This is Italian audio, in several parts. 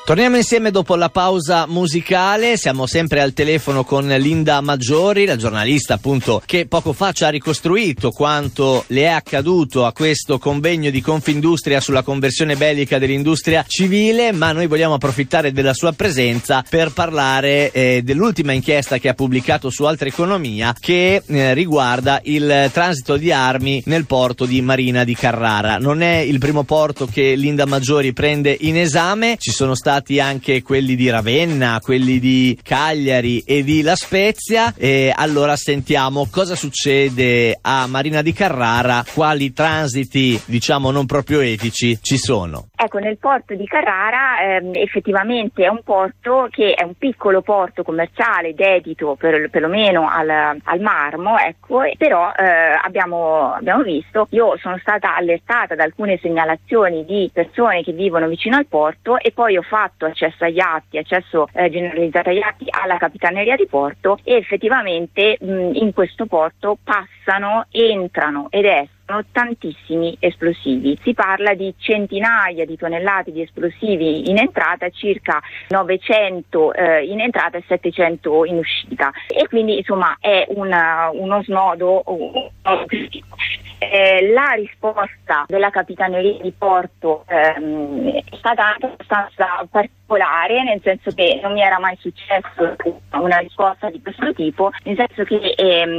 Torniamo insieme dopo la pausa musicale, siamo sempre al telefono con Linda Maggiori, la giornalista appunto che poco fa ci ha ricostruito quanto le è accaduto a questo convegno di Confindustria sulla conversione bellica dell'industria civile, ma noi vogliamo approfittare della sua presenza per parlare dell'ultima inchiesta che ha pubblicato su Altra Economia che riguarda il transito di armi nel porto di Marina di Carrara. Non è il primo porto che Linda Maggiori prende in esame, ci sono stati anche quelli di Ravenna, quelli di Cagliari e di La Spezia, e allora sentiamo cosa succede a Marina di Carrara, quali transiti diciamo non proprio etici ci sono. Ecco, nel porto di Carrara effettivamente è un porto che è un piccolo porto commerciale dedito perlomeno al marmo, ecco, però abbiamo visto, io sono stata allertata da alcune segnalazioni di persone che vivono vicino al porto e poi ho fatto accesso agli atti, accesso generalizzato agli atti alla Capitaneria di Porto e effettivamente in questo porto entrano ed escono tantissimi esplosivi. Si parla di centinaia di tonnellate di esplosivi in entrata, circa 900 in entrata e 700 in uscita, e quindi insomma è uno snodo critico. La risposta della Capitaneria di Porto è stata anche abbastanza particolare, nel senso che non mi era mai successo una risposta di questo tipo, nel senso che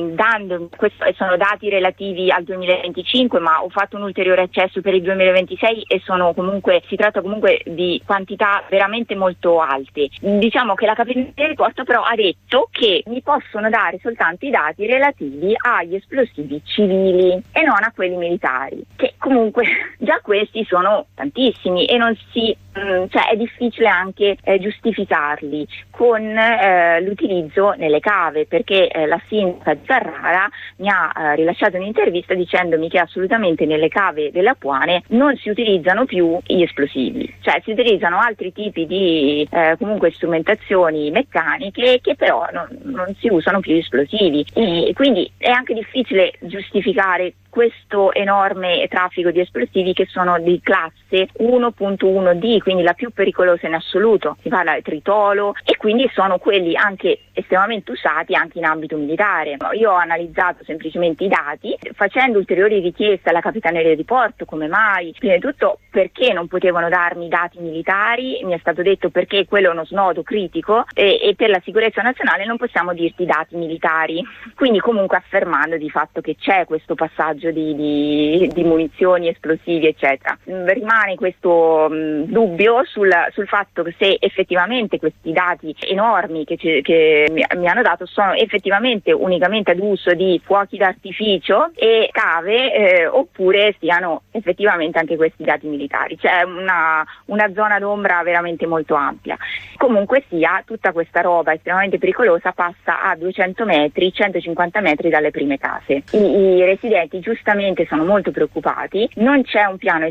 sono dati relativi al 2025, ma ho fatto un ulteriore accesso per il 2026 e si tratta comunque di quantità veramente molto alte. Diciamo che la Capitaneria di Porto però ha detto che mi possono dare soltanto i dati relativi agli esplosivi civili e non a quelli militari, che comunque già questi sono tantissimi e è difficile anche giustificarli con l'utilizzo nelle cave, perché la sindaca di Carrara mi ha rilasciato un'intervista dicendomi che assolutamente nelle cave dell'Apuane non si utilizzano più gli esplosivi, cioè si utilizzano altri tipi di comunque strumentazioni meccaniche che però non si usano più gli esplosivi, e quindi è anche difficile giustificare questo enorme traffico di esplosivi che sono di classe 1.1D, quindi la più pericolosa in assoluto. Si parla di tritolo e quindi sono quelli anche estremamente usati anche in ambito militare. Io ho analizzato semplicemente i dati, facendo ulteriori richieste alla Capitaneria di Porto, come mai, prima di tutto perché non potevano darmi dati militari, mi è stato detto perché quello è uno snodo critico e per la sicurezza nazionale non possiamo dirti dati militari, quindi comunque affermando di fatto che c'è questo passaggio di munizioni, esplosivi eccetera. Rimane questo dubbio sul fatto che se effettivamente questi dati enormi che mi hanno dato sono effettivamente unicamente ad uso di fuochi d'artificio e cave oppure siano effettivamente anche questi dati militari. C'è una zona d'ombra veramente molto ampia. Comunque sia, tutta questa roba estremamente pericolosa passa a 200 metri, 150 metri dalle prime case. I residenti giustamente sono molto preoccupati, non c'è un piano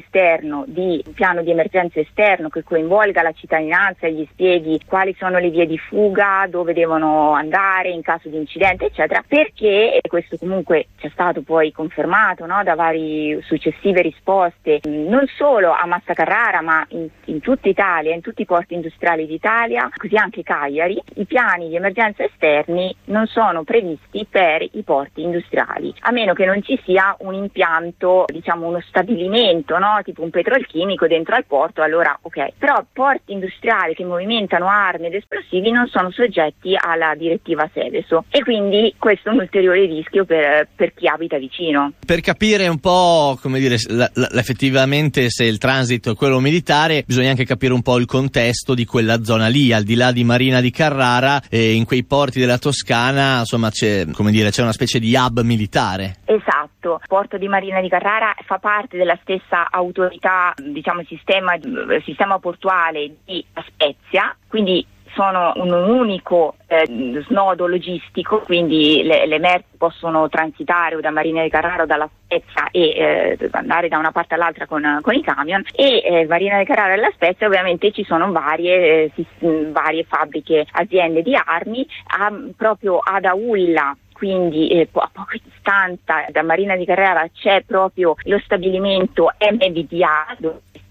di emergenza esterno che coinvolga la cittadinanza e gli spieghi quali sono le vie di fuga, dove devono andare in caso di incidente eccetera, perché, e questo comunque c'è stato poi confermato da varie successive risposte, non solo a Massa Carrara ma in tutta Italia, in tutti i porti industriali d'Italia, così anche Cagliari, i piani di emergenza esterni non sono previsti per i porti industriali, a meno che non ci sia un impianto, diciamo uno stabilimento, tipo un petrolchimico dentro al porto, allora ok. Però porti industriali che movimentano armi ed esplosivi non sono soggetti alla direttiva Seveso e quindi questo è un ulteriore rischio per chi abita vicino. Per capire un po', come dire, effettivamente se il transito è quello militare, bisogna anche capire un po' il contesto di quella zona lì, al di là di Marina di Carrara, in quei porti della Toscana, insomma c'è una specie di hub militare. Esatto, il porto di Marina di Carrara fa parte della stessa autorità, diciamo sistema portuale di La Spezia, quindi sono un unico snodo logistico, quindi le merci possono transitare o da Marina di Carrara o dalla Spezia e andare da una parte all'altra con i camion, e Marina di Carrara e La Spezia ovviamente ci sono varie fabbriche, aziende di armi, proprio ad Aulla. Quindi a poca distanza da Marina di Carrara c'è proprio lo stabilimento MVDA, dove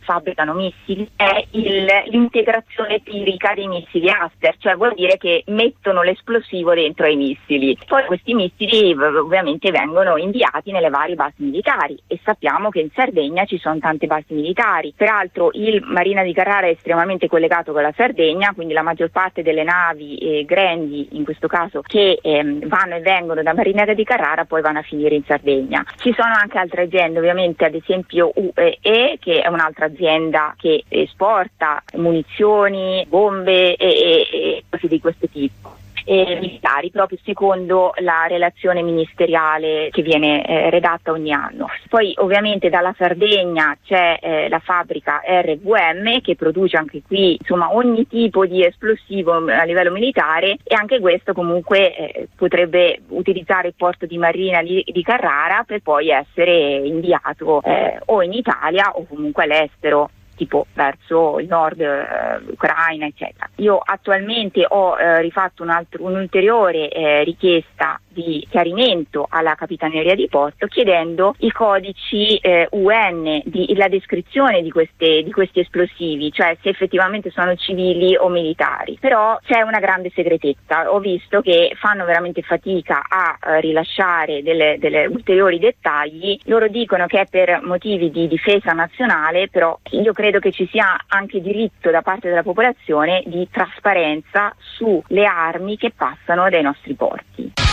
fabbricano missili è l'integrazione tirica dei missili Aster, cioè vuol dire che mettono l'esplosivo dentro ai missili. Poi questi missili ovviamente vengono inviati nelle varie basi militari e sappiamo che in Sardegna ci sono tante basi militari. Peraltro il Marina di Carrara è estremamente collegato con la Sardegna, quindi la maggior parte delle navi grandi, in questo caso, che vanno e vengono da Marina di Carrara poi vanno a finire in Sardegna. Ci sono anche altre aziende, ovviamente, ad esempio UE, che è un'altra azienda che esporta munizioni, bombe e cose di questo tipo. Militari, proprio secondo la relazione ministeriale che viene redatta ogni anno. Poi ovviamente dalla Sardegna c'è la fabbrica RVM che produce anche qui insomma ogni tipo di esplosivo a livello militare, e anche questo comunque potrebbe utilizzare il porto di Marina di Carrara per poi essere inviato o in Italia o comunque all'estero, tipo verso il nord, Ucraina, eccetera. Io attualmente ho rifatto un'ulteriore richiesta di chiarimento alla Capitaneria di Porto chiedendo i codici UN, la descrizione di questi esplosivi, cioè se effettivamente sono civili o militari. Però c'è una grande segretezza, ho visto che fanno veramente fatica a rilasciare delle ulteriori dettagli. Loro dicono che è per motivi di difesa nazionale, però io credo che ci sia anche diritto da parte della popolazione di trasparenza sulle armi che passano dai nostri porti.